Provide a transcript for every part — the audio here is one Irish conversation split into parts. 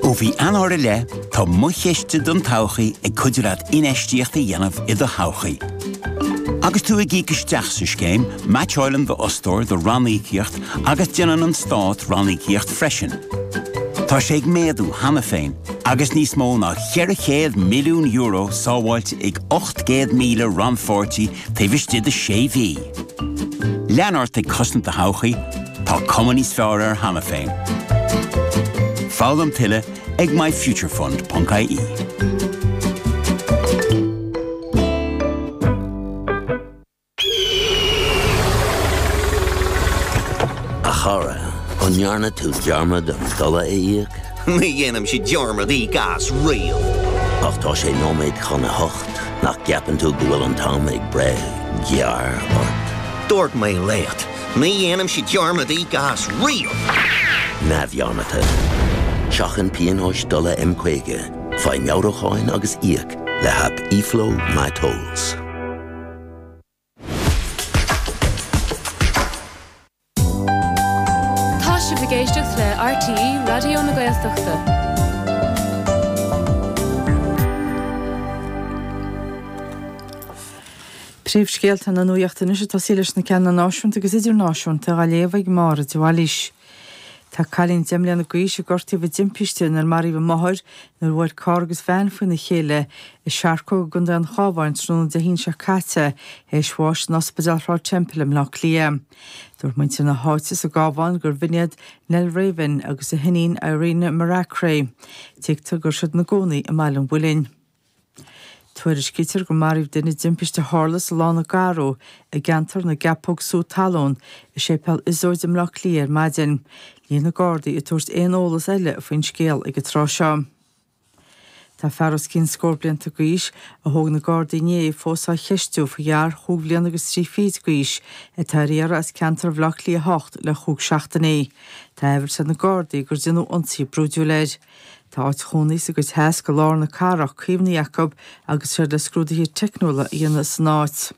Ó bhí anóir le, tá mucheiste don tauchaí ag cuidirad inéistíochta dhéanamh i do tauchaí. Agus tú ag ícisteach sa scéim, Match Island the Ostor the Rannaíocht agus déanann an Stát Rannaíocht freisin. Tá sé ag méadú hana féin, agus níos mó ná €100 milliún sábháilte ag 800,000 ranfortí taobhiste de séví. Leanart ag cosnat a tauchaí, tá cumann níos fearr ar hana féin. Fálam tuile ag myfuturefund.ie. A chara, onjarna tú dearma don dola íag? Ní dhéanam si dearma dí gas rial. Ach tá sé nóméid chuna hocht, nach gapan tú bhfuil an tám ag bre, gear ort. Dúirt mé léat, ní dhéanam si dearma dí gas rial. Na bhearna tú. Seachan píonóis dola M-Quaige, fai meawracháin agus íag, le hap e-flow my tolls. Géisteach le RTE Radio na Gaeltachta. Príomhscéalta na nuachtaine sé tá sílas na ceanna náisiúnta agus idir náisiúnta a léomhaigh mar a dúhalís. Tá cailín deimleann na gaois a gortaí bh dimpiste nar marí bh mothir nar bhfuil cágus bhean faoin na chéile i seaarcó gunda an chábhain trúna de hín se caite é sháis na ospidalrá Tempelim nach lia. Dúir muinte na háitis a gábhain gur bhiniad Nell Raven agus a hinín Irina Maracray, tíochta gur siad na gcónaí a mailan bhuilinn. Tuairir scítear go maríomh duine dimpiste hálas lána garó a gantar na gapóg sú talón i sépal isóid am lech líar maidin. Líon na Gardaí i tuairt éonolalas eile a faoin scéal ag a trá seo. Tá fearras cinn scór blianta gaois a thug na Gardaí ní fósá cheistú fa dhear thug blian agus 3 fíd gaois a tá riara as cantar bhlach lí a hocht le thug 16. Tá ehir sa na Gardaí gur dinú ionsaí brúdú leid. Tá áit chónaí agus heas go lár na carach Caomhna Jacob agus sé le scrúdaí technóla íana snáit.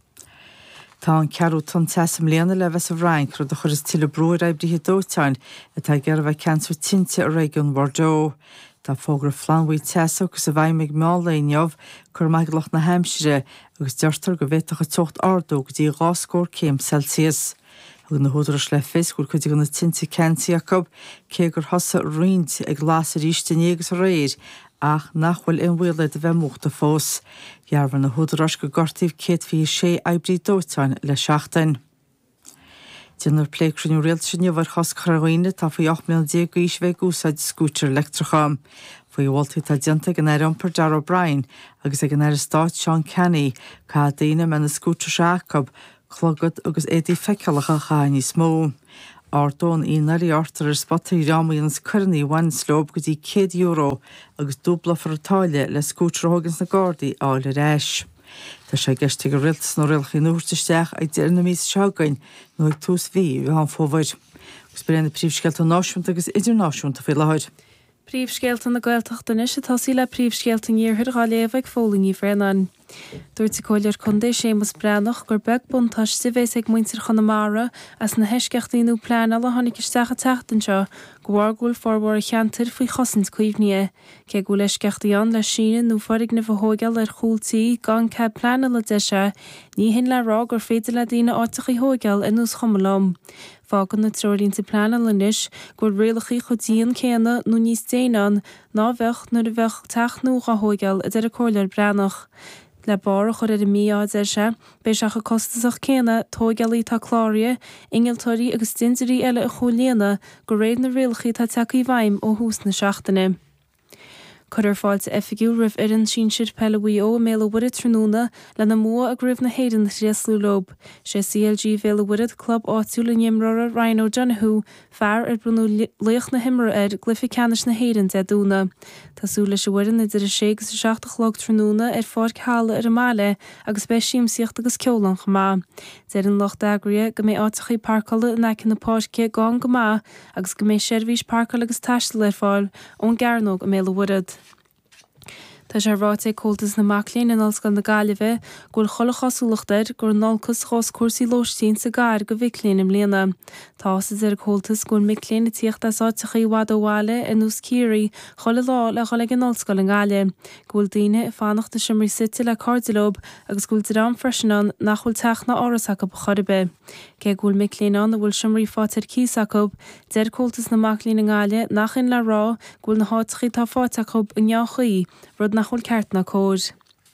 Tá an cearú tun tesam léana le bheits a bhrain chur do chur is tíle brúir eibrithe dóteáin a tá gar bheith ceantar tinte a réigiún Bordeaux. Tá fógra flanmhaí tesa agus a bhaim ag meálainneamh chur maiglach na Hampshire agus deirtar go bhéteach a tocht ardó go dtí 2 céim Celsius. Agus na húdras le fis gur chuidig an na tinte Caomhna Jacob cé gur thosa riint ag glas a ríiste négus a réir ach nachhfuil in bhuiile de bheith móta fós. Dhearbhar na húdras go gortaíh 106 eibrí dóteáin le 16. Dinnar pléicrúnú réalta nniuhar chos chraghine tá faoi 8 milliún gaois bheith úsáid scúter electracham. Faoi bhiltaí tá dianta gan air Iompar Dar O'Brien agus ag an air Stát Sean Kenny cá daine me na scúter Jacob chlogad agus édí feicealacha cháinní smó. Ardón ínarí ortar spottaí rámaíons curnaí Winslow go dtí €100 agus dúbla fartáile le scúter thugans na Gardaí áil ar éis. Tá sé geiste go rialtas nó rialchaí nuairtaisteach ag deir na míos seagain nó ag tús bhí an fómhaid. Gus bíonna príomhscéalta náisiúnta agus idirnáisiúnta faoi láthir. Príomhscéalta na Gaeltachtaine sé tá sí le príomhscéalta níorthir á léomhaigh fólaí frenan. Dúirt cóilear chundé Séamus Breanach gur beag buntáis si bhééis ag muintir Chonamara as na heisceachtaíú plána le tháinig isteach a teachtain seo go bhhargúil forhór a cheantar faoi chosint cuimhní. Cé go leis ceachtaíán le síine nó forig na bhthógeal ar chúltaí gan ce plána le deise, ní hin le rá gur féidir le daine áiteach í thógeal in ús chomalom. Fágan na trolínta plána lenis gur réalachaí chodíon céanna nó níos déanán ná bheith nuair a bheith teachnú a thógeal a de a cóilear Breanach. Le bar chur a míáid se, béis a costasach céna tógealaí tá chláire, ingealtóirí agus dintirí eile a choléana go réad na réalchaí tá teacaí bhaim ó hús na seachtaine. Chur fáilte effigiú rih ar an sin siad peilehí ó méle bhuiid tróna le na mua a gríomh na héidir réaslú lob. sé CLG féle bhuiid club áitiúla nimrara Rhino Donahue fear ar brunú léoch na himra ar glyfi canis na héidir de dúna. Tásúla se bhuiin idir a 6 log tróna ar fád cála ar a máile agus beisiím siocht agus ceolan chomá. Deir an loch dagria go mé áitichaí parcala na cin na páirce gan gomá agus go mé seirbhís parcala agus taistal ar fáil ón garnóg a méle bhuiid. Tá Tá sé ráte cótas na Maclín in Olscoil na Gaillimhe gur cholachasúlachtad gur nolcus chos cuasaí lóistín sa gair go bhiclín im léana. Tá is cótas gur miclín na tíochta sátechaí wadóháile in ús círaí chola lá le chola an Olscoil an Gaile. Gúil daoine fánachta simrí site le cardilób agus gúil rám freisinán nachhfuil teachna árasach go choribe. Ge gúil miclínán a bhfuil simrí fátar císacob, deir cótas na Maclín an Gaile nach in le rá gúil na hátachaí tá fátacob in neachaí rud nachhfuil ceart na cód.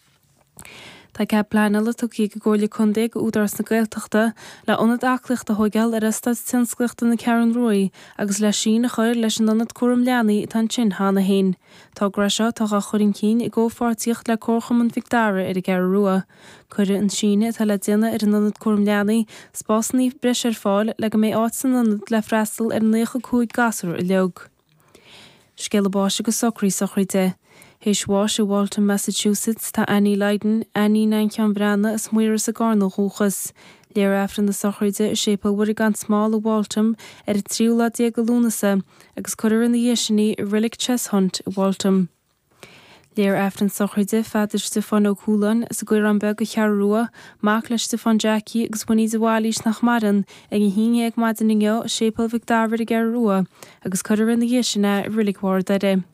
Tá ce pleanala tuí go ggóla chundaigh údars na Gaeltachta le ionad aclacht a thuigeal ar istad tinsclaachta na Ceann Rua agus le sin a chuir leis an ionad cuaram leanaí tan sin hána hain. Tá greiseo tá a chuirn cín I ggófáirtíocht le cócham an Victáire ar a Ceann Rua. Cuire an síne tá le déine ar an ionad cuaram leanaí spásnaí breis ar fáil le go mé áit san ionad le freistal ar 9 gasar I leog. Scéal báise go socraí sochraide. Héis bháis I Waltham, Massachusetts tá Annie Leiden, Annie 9 bhreanna is muir sa gárna chúchas. Léir afran na sochraide I sépal bhfuir gan smáil I Waltham ar a tríúla déag lúnasa agus chuir in na dhéisinaí I Rillick Chess Hunt I Waltham. Léir afran sochraide fadidir Stefan O'Coolan is a gcuir an beg go Ceann Rua, mac le Stefan Jackie agus buní Zawalís nach maran ag an híine ag madaningo sépal Victáire a Ceann Rua agus chuir in na dhéisina I Rillick War deire.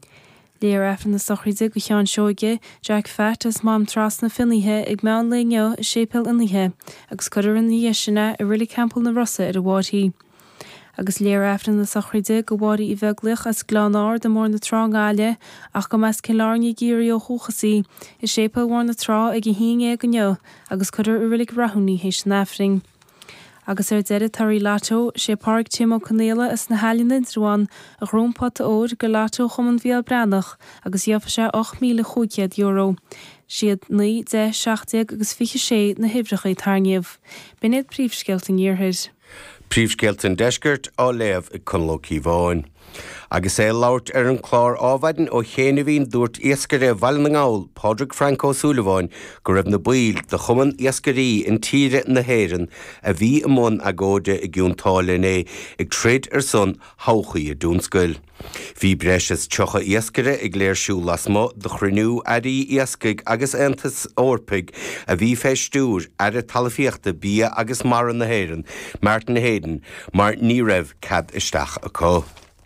Léir afran na sochraide go cheann seoige Jack Fett as mám tras na finíthe ag meán léineo I sépal iníthe agus chuir in na dhéisina I Rillick Campbell na Rosa ar a bháthaí. Agus léir afran na sochraide go bhádí I bheaglaich as glánáir de mór na trágáile ach go meas cinlárne géirí ó chúchasaí I sépal bhór na trá ag an híine go neo agus chuir I Rillick Rathúnaí héis an afring. Agus ar deire tarí látó sé park Timo Canéla is na Halinn Intruán a ghrúmpát ód go látó chum an bhíal breanach agus dheofa sé 8,500 euro. Siad 9, 10, 60 agus 26 na hibrechaí tarniamh. Biniad príomhsceilt an iarthir. Príomhsceilt an deisgurt á léamh I Conlóí Bháin. Agus é labhart ar an chlár ábhaidin ó chéanamhín dúirt iascaire bhail na ngáil Pádraig Franco Súleibháin go raibh na buil de chuman iascarí in tíre na héireann a bhí amón agóide I gúntála é ag tréad ar son háchaí a dúnscoil. Bhí breis is tucha iascaire ag léirsú lasmo de chruinú airí iascaig agus antas orpaig a bhí feistúr ar a talafíochta bí agus mar na héireann Martin Hayden mar ní raibh cad isteach acu.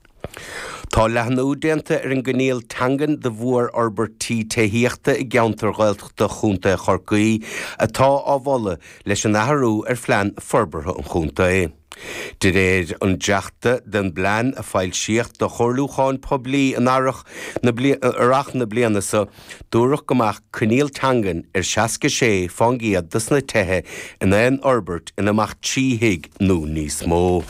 Tá leathnú déanta ar an gníal tangan de bhuair Albertí taithíochta I gceantar Gaeltachta chúnta Chorcaí atá á bhola leis an athrú ar phlean forbartha an chúnta é. De réir an deachta den blean a fáil síocht do chorlúcháin poblí an arach na blianasa dúrach gomach cníal tangan ar 66 fángíad dus na tuthe in éon Albert in amach tíhiig nó níos mó.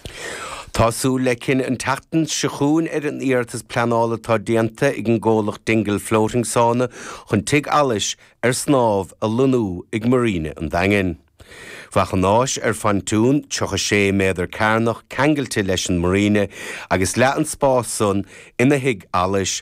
Tású le cin an tatan sichún ar an íartas planála tá déanta ag an ggólach dingle floating sána chun tuig alais ar snámh a lunú ag maríne an daingin. Bhachanáis ar fantún tucha sé méidir cairnach ceangailte leis an maríne agus le an spás son ina hiig alais